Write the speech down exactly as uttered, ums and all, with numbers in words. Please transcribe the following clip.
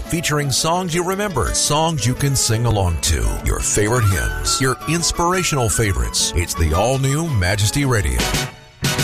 featuring songs you remember, songs you can sing along to, your favorite hymns, your inspirational favorites. It's the all-new Majesty Radio.